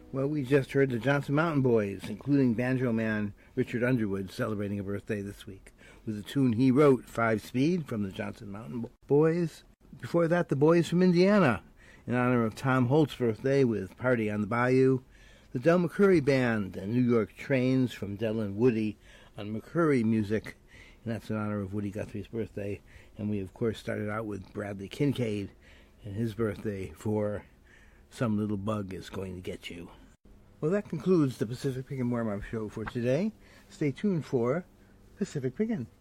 Well, we just heard the Johnson Mountain Boys, including banjo man Richard Underwood, celebrating a birthday this week with a tune he wrote, 5 Speed, from the Johnson Mountain Boys. Before that, the Boys from Indiana, in honor of Tom Holt's birthday with Party on the Bayou. The Del McCoury Band and New York Trains from Del and Woody on McCoury Music, and that's in honor of Woody Guthrie's birthday. And we, of course, started out with Bradley Kincaid and his birthday for Some Little Bug Is Going to Get You. Well, that concludes the Pacific Pickin' Warm-Up Show for today. Stay tuned for Pacific Pickin'.